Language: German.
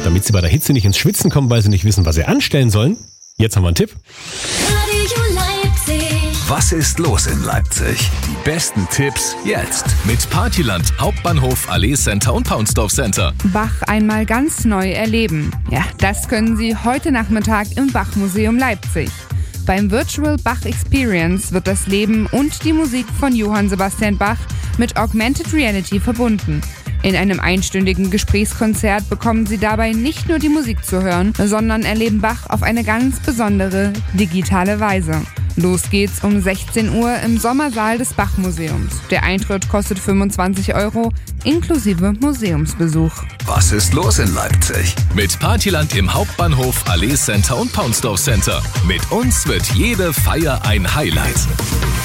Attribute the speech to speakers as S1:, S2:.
S1: damit sie bei der Hitze nicht ins Schwitzen kommen, weil sie nicht wissen, was sie anstellen sollen. Jetzt haben wir einen Tipp.
S2: Radio Leipzig.
S3: Was ist los in Leipzig? Die besten Tipps jetzt. Mit Partyland, Hauptbahnhof, Allee Center und Paunsdorf Center.
S4: Bach einmal ganz neu erleben. Ja, das können Sie heute Nachmittag im Bach-Museum Leipzig. Beim Virtual Bach Experience wird das Leben und die Musik von Johann Sebastian Bach mit Augmented Reality verbunden. In einem einstündigen Gesprächskonzert bekommen Sie dabei nicht nur die Musik zu hören, sondern erleben Bach auf eine ganz besondere digitale Weise. Los geht's um 16 Uhr im Sommersaal des Bach-Museums. Der Eintritt kostet 25 € inklusive Museumsbesuch.
S3: Was ist los in Leipzig? Mit Partyland im Hauptbahnhof, Allee Center und Paunsdorf Center. Mit uns wird jede Feier ein Highlight.